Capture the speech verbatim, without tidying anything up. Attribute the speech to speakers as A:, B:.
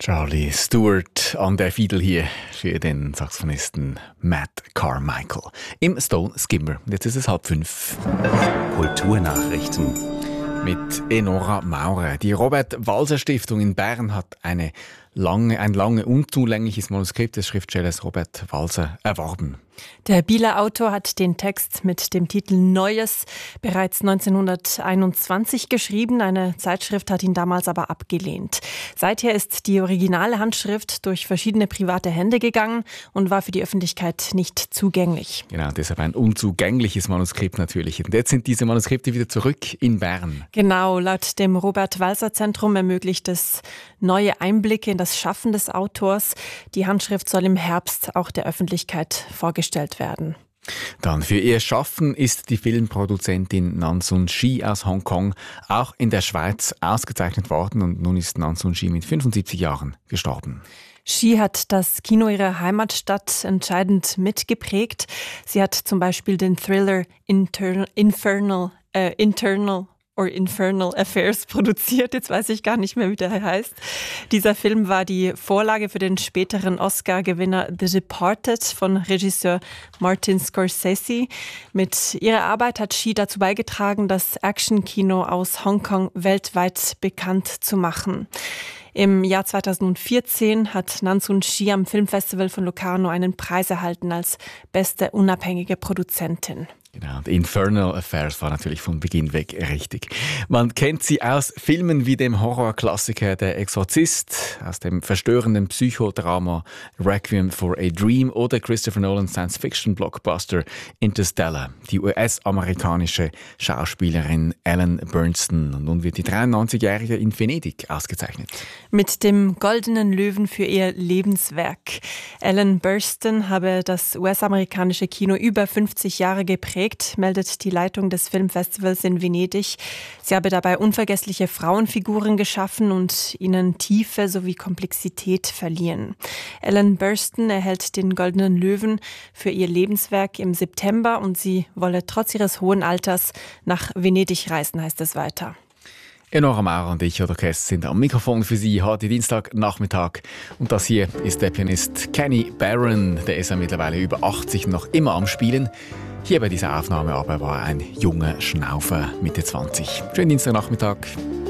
A: Charlie Stewart an der Fiedel hier für den Saxophonisten Matt Carmichael im Stone Skimmer. Jetzt ist es halb fünf.
B: Kulturnachrichten
A: mit Enora Maurer. Die Robert-Walser-Stiftung in Bern hat eine lange, ein lange unzulängliches Manuskript des Schriftstellers Robert Walser erworben.
C: Der Bieler Autor hat den Text mit dem Titel Neues bereits neunzehnhunderteinundzwanzig geschrieben. Eine Zeitschrift hat ihn damals aber abgelehnt. Seither ist die originale Handschrift durch verschiedene private Hände gegangen und war für die Öffentlichkeit nicht zugänglich.
A: Genau, deshalb ein unzugängliches Manuskript natürlich. Und jetzt sind diese Manuskripte wieder zurück in Bern.
C: Genau, laut dem Robert-Walser-Zentrum ermöglicht es neue Einblicke in das Schaffen des Autors. Die Handschrift soll im Herbst auch der Öffentlichkeit vorgestellt werden.
A: Dann für ihr Schaffen ist die Filmproduzentin Nansun Shi aus Hongkong auch in der Schweiz ausgezeichnet worden und nun ist Nansun Shi mit fünfundsiebzig Jahren gestorben.
C: Shi hat das Kino ihrer Heimatstadt entscheidend mitgeprägt. Sie hat zum Beispiel den Thriller Inter- Infernal, äh, Internal or Infernal Affairs produziert. Jetzt weiß ich gar nicht mehr, wie der heißt. Dieser Film war die Vorlage für den späteren Oscar-Gewinner The Departed von Regisseur Martin Scorsese. Mit ihrer Arbeit hat Shi dazu beigetragen, das Action-Kino aus Hongkong weltweit bekannt zu machen. Im Jahr zweitausendvierzehn hat Nansun Shi am Filmfestival von Locarno einen Preis erhalten als beste unabhängige Produzentin.
A: Genau, The Infernal Affairs war natürlich von Beginn weg richtig. Man kennt sie aus Filmen wie dem Horrorklassiker Der Exorzist, aus dem verstörenden Psychodrama Requiem for a Dream oder Christopher Nolans Science-Fiction-Blockbuster Interstellar. Die U S-amerikanische Schauspielerin Ellen Burstyn. Und nun wird die dreiundneunzigjährige in Venedig ausgezeichnet.
C: Mit dem Goldenen Löwen für ihr Lebenswerk. Ellen Burstyn habe das U S-amerikanische Kino über fünfzig Jahre geprägt, meldet die Leitung des Filmfestivals in Venedig. Sie habe dabei unvergessliche Frauenfiguren geschaffen und ihnen Tiefe sowie Komplexität verliehen. Ellen Burstyn erhält den Goldenen Löwen für ihr Lebenswerk im September und sie wolle trotz ihres hohen Alters nach Venedig reisen, heißt es weiter.
A: Enora Maurer und ich, Orchester, sind am Mikrofon für Sie heute Dienstagnachmittag. Und das hier ist der Pianist Kenny Barron. Der ist ja mittlerweile über achtzig und noch immer am Spielen. Hier bei dieser Aufnahme aber war ein junger Schnaufer Mitte zwanzig. Schönen Dienstagnachmittag.